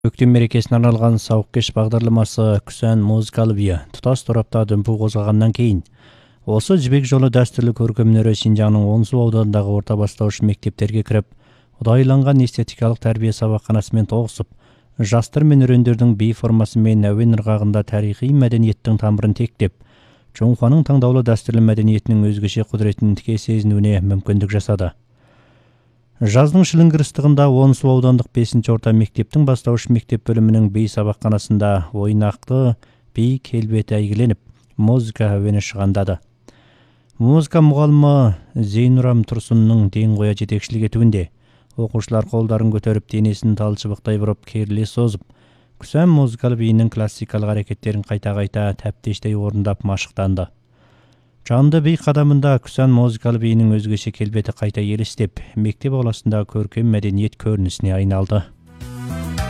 Көктем мерекесіне арналған сауық кеш бағдарламасы Күсән музыкалы биі тұтас торапта дүмпу қозғағаннан кейін осы жібек жолы дәстүрлі көркемөнері Шинжаңның Онсу ауданындағы орта бастауыш мектептерге кіріп, ұдайыланған эстетикалық тәрбие сабақханасымен тоғысып, жастар мен өрендердің би формасы мен әуен ырғағында тарихи мәдениеттің тамырын тектеп, Чоңханың таңдаулы дәстүрлі мәдениетінің өзгеше құдіретін тіке сезінуіне мүмкіндік жасады. Жаздың шіліңгір ыстығында Онсу аудандық 5-ші орта мектептің бастауыш мектеп бөлімінің би сабақханасында ойнақты би келбеті әйгіленіп, музыка әуені шығандады. Музыка мұғалімі Зейнурам Тұрсынның ден қоя жетекшілік етуінде оқушылар қолдарын көтеріп, денесін талшыбықтай бұрып, керіле созып, Күсән музыкалы биінің классикалық әрекеттерін қайта-қайта тәптештей орындап машықтанды. Жанды би қадамында Күсән музыкалы биінің өзгеше келбеті қайта елестеп, мектеп ауласында көркем мәдениет көрінісіне айналды.